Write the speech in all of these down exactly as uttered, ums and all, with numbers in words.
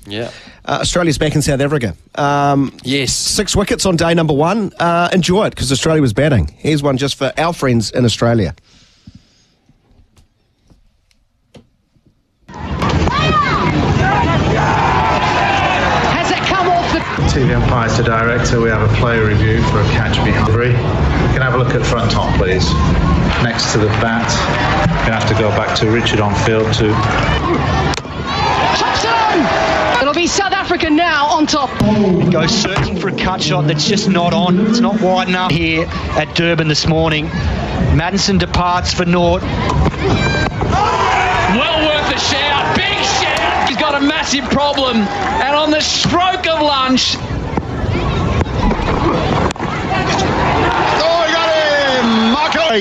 Yeah. Uh, Australia's back in South Africa. Um, yes. Six wickets on day number one. Uh, enjoy it, because Australia was batting. Here's one just for our friends in Australia. Has it come off the... T V umpires to director, we have a player review for a catch behind. We can have a look at front top, please. Next to the bat, we have to go back to Richard on field to... It'll be South Africa now on top. He goes searching for a cut shot that's just not on. It's not wide enough here at Durban this morning. Maddinson departs for naught. Well worth a shout. Big shout. He's got a massive problem. And on the stroke of lunch... Oh, he got him! Michael!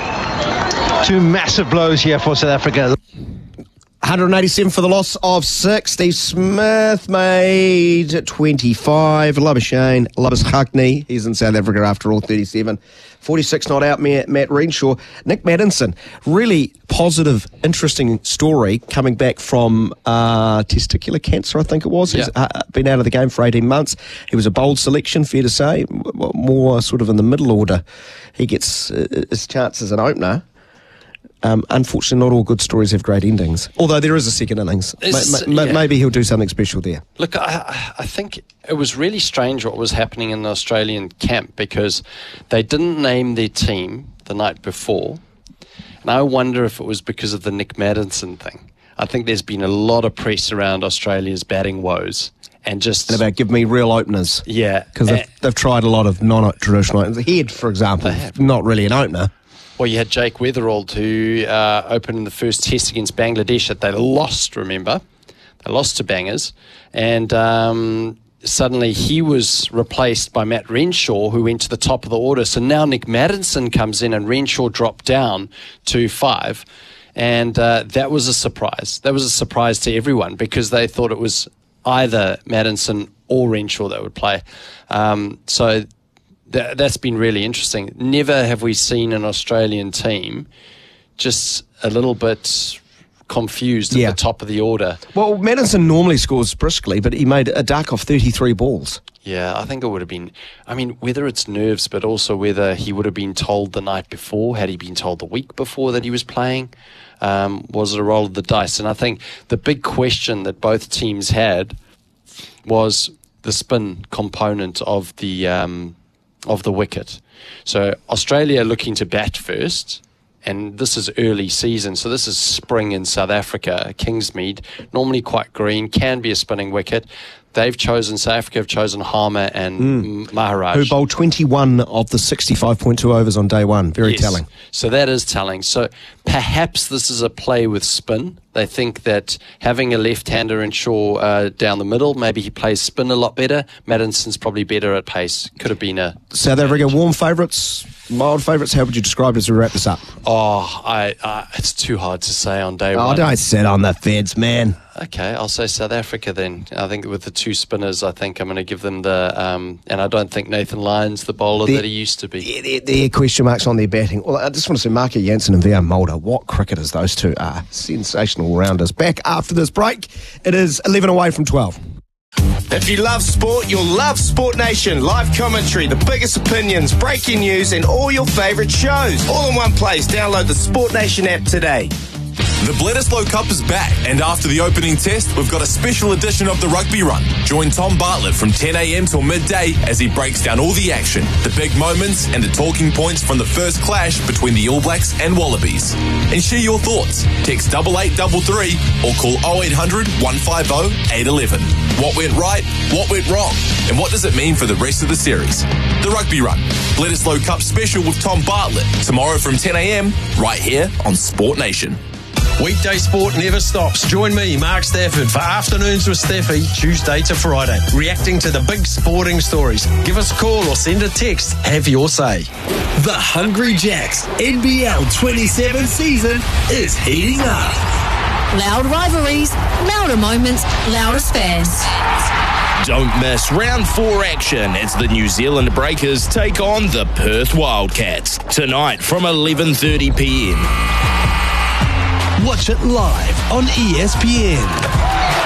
Two massive blows here for South Africa. one hundred eighty-seven for the loss of six. Steve Smith made twenty-five. Labuschagne, Labuschagne, he's in South Africa after all, thirty-seven. forty-six not out, Matt Renshaw. Nick Maddinson, really positive, interesting story coming back from uh, testicular cancer, I think it was. He's yeah. uh, been out of the game for eighteen months. He was a bold selection, fair to say, more sort of in the middle order. He gets uh, his chance as an opener. Um, unfortunately, not all good stories have great endings. Although there is a second innings. Ma- ma- yeah. Maybe he'll do something special there. Look, I, I think it was really strange what was happening in the Australian camp, because they didn't name their team the night before. And I wonder if it was because of the Nick Maddinson thing. I think there's been a lot of press around Australia's batting woes. And just and about give me real openers. Yeah. Because they've, they've tried a lot of non-traditional openers. Head, for example, not really an opener. Well, you had Jake Weatherald, who uh, opened in the first test against Bangladesh that they lost, remember? They lost to Bangers. And um, suddenly he was replaced by Matt Renshaw, who went to the top of the order. So now Nick Maddinson comes in and Renshaw dropped down to five. And uh, that was a surprise. That was a surprise to everyone, because they thought it was either Maddinson or Renshaw that would play. Um, so... That, that's been really interesting. Never have we seen an Australian team just a little bit confused yeah. at the top of the order. Well, Maddinson normally scores briskly, but he made a duck off thirty-three balls. Yeah, I think it would have been... I mean, whether it's nerves, but also whether he would have been told the night before, had he been told the week before that he was playing, um, was it a roll of the dice? And I think the big question that both teams had was the spin component of the... Um, of the wicket. So Australia looking to bat first, and this is early season, so this is spring in South Africa. Kingsmead, normally quite green, can be a spinning wicket. They've chosen, South Africa have chosen Harmer and mm. Maharaj, who bowled twenty-one of the sixty-five point two overs on day one. Very yes. telling. So that is telling. So perhaps this is a play with spin. They think that having a left-hander in Shaw uh, down the middle, maybe he plays spin a lot better. Maddinson's probably better at pace. Could have been a... South Africa, warm favourites, mild favourites. How would you describe it as we wrap this up? Oh, I, uh, it's too hard to say on day oh, one. Oh, don't sit on the feds, man. Okay, I'll say South Africa then. I think with the two spinners, I think I'm going to give them the... Um, and I don't think Nathan Lyon's the bowler the, that he used to be. Yeah, there, there are question marks on their batting. Well, I just want to say Marco Jansen and V R Mulder, what cricketers those two are. Sensational rounders. Back after this break. It is eleven away from twelve. If you love sport, you'll love Sport Nation. Live commentary, the biggest opinions, breaking news, and all your favourite shows. All in one place. Download the Sport Nation app today. The Bledisloe Cup is back, and after the opening test, we've got a special edition of the Rugby Run. Join Tom Bartlett from ten a.m. till midday as he breaks down all the action, the big moments, and the talking points from the first clash between the All Blacks and Wallabies. And share your thoughts. Text eight eight three three or call oh eight hundred, one five oh, eight one one. What went right? What went wrong? And what does it mean for the rest of the series? The Rugby Run, Bledisloe Cup special with Tom Bartlett, tomorrow from ten a.m. right here on Sport Nation. Weekday sport never stops. Join me, Mark Stafford, for Afternoons with Staffy, Tuesday to Friday, reacting to the big sporting stories. Give us a call or send a text. Have your say. The Hungry Jacks N B L twenty-seven season is heating up. Loud rivalries, louder moments, loudest fans. Don't miss round four action as the New Zealand Breakers take on the Perth Wildcats tonight from eleven thirty p.m. Watch it live on E S P N.